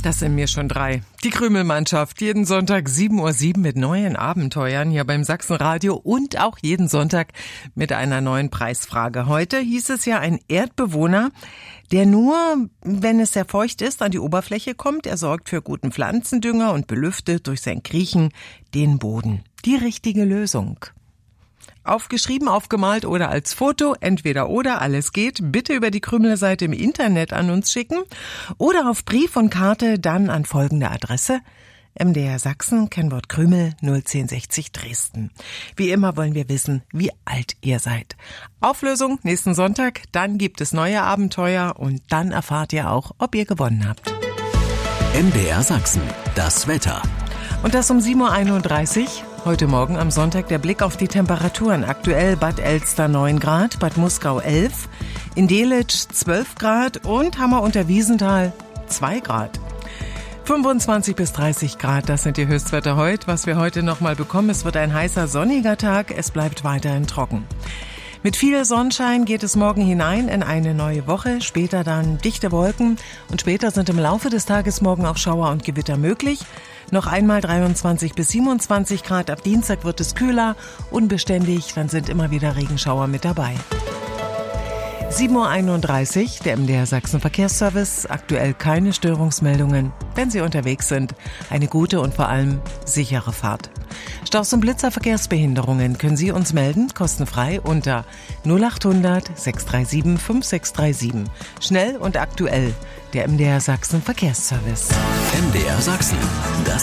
Das sind mir schon 3. Die Krümelmannschaft, jeden Sonntag 7:07 Uhr mit neuen Abenteuern hier beim Sachsenradio und auch jeden Sonntag mit einer neuen Preisfrage. Heute hieß es ja, ein Erdbewohner, der nur, wenn es sehr feucht ist, an die Oberfläche kommt. Er sorgt für guten Pflanzendünger und belüftet durch sein Kriechen den Boden. Die richtige Lösung. Aufgeschrieben, aufgemalt oder als Foto, entweder oder, alles geht. Bitte über die Krümel-Seite im Internet an uns schicken oder auf Brief und Karte dann an folgende Adresse: MDR Sachsen, Kennwort Krümel, 01060 Dresden. Wie immer wollen wir wissen, wie alt ihr seid. Auflösung nächsten Sonntag, dann gibt es neue Abenteuer und dann erfahrt ihr auch, ob ihr gewonnen habt. MDR Sachsen, das Wetter. Und das um 7:31 Uhr. Heute Morgen am Sonntag der Blick auf die Temperaturen. Aktuell Bad Elster 9 Grad, Bad Muskau 11, in Delitzsch 12 Grad und Hammer unter Wiesenthal 2 Grad. 25 bis 30 Grad, das sind die Höchstwerte heute. Was wir heute nochmal bekommen, es wird ein heißer, sonniger Tag, es bleibt weiterhin trocken. Mit viel Sonnenschein geht es morgen hinein in eine neue Woche, später dann dichte Wolken und später sind im Laufe des Tages morgen auch Schauer und Gewitter möglich. Noch einmal 23 bis 27 Grad, ab Dienstag wird es kühler, unbeständig, dann sind immer wieder Regenschauer mit dabei. 7:31 Uhr, der MDR Sachsen Verkehrsservice, aktuell keine Störungsmeldungen. Wenn Sie unterwegs sind, eine gute und vor allem sichere Fahrt. Staus- und Blitzerverkehrsbehinderungen können Sie uns melden, kostenfrei unter 0800 637 5637. Schnell und aktuell, der MDR Sachsen Verkehrsservice. MDR Sachsen, das